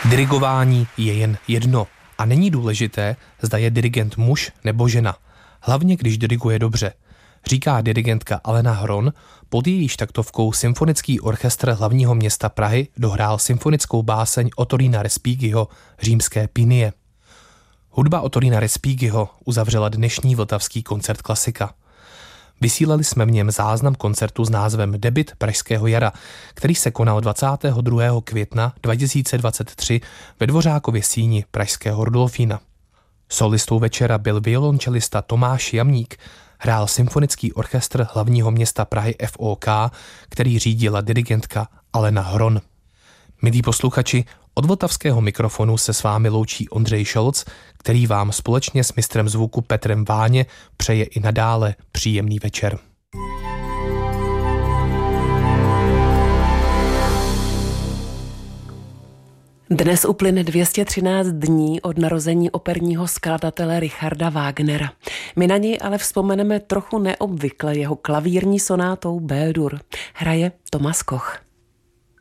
Dirigování je jen jedno a není důležité, zda je dirigent muž nebo žena. Hlavně, když diriguje dobře, říká dirigentka Alena Hron, pod jejíž taktovkou Symfonický orchestr hlavního města Prahy dohrál symfonickou báseň Ottorina Respighiho Římské Pinie. Hudba Ottorina Respighiho uzavřela dnešní vltavský koncert klasika. Vysílali jsme v něm záznam koncertu s názvem Debut Pražského jara, který se konal 22. května 2023 ve Dvořákově síni pražského Rudolfína. Solistou večera byl violončelista Tomáš Jamník, hrál Symfonický orchestr hlavního města Prahy FOK, který řídila dirigentka Alena Hron. Milí posluchači, od vltavského mikrofonu se s vámi loučí Ondřej Šolc, který vám společně s mistrem zvuku Petrem Váně přeje i nadále příjemný večer. Dnes uplyne 213 dní od narození operního skladatele Richarda Wagnera. My na něj ale vzpomeneme trochu neobvykle jeho klavírní sonátou B-dur. Hraje Tomas Koch.